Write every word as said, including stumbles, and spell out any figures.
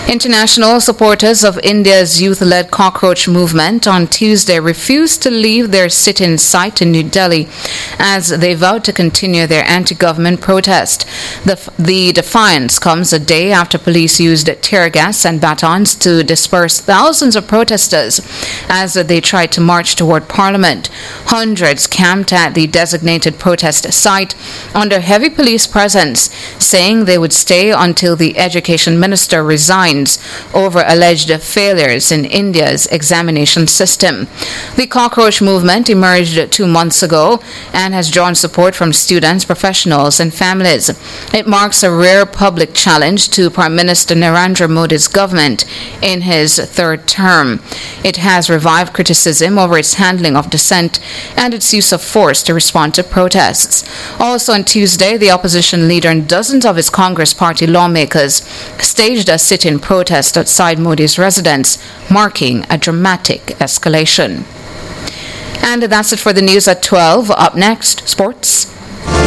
International supporters of India's youth-led cockroach movement on Tuesday refused to leave their sit-in site in New Delhi as they vowed to continue their anti-government protest. The, the defiance comes a day after police used tear gas and batons to disperse thousands of protesters as they tried to march toward Parliament. Hundreds camped at the designated protest site under heavy police presence, saying they would stay until the education minister resigned over alleged failures in India's examination system. The cockroach movement emerged two months ago and has drawn support from students, professionals, and families. It marks a rare public challenge to Prime Minister Narendra Modi's government in his third term. It has revived criticism over its handling of dissent and its use of force to respond to protests. Also on Tuesday, the opposition leader and dozens of his Congress party lawmakers staged a sit-in protest outside Modi's residence, marking a dramatic escalation. And that's it for the news at twelve. Up next, sports.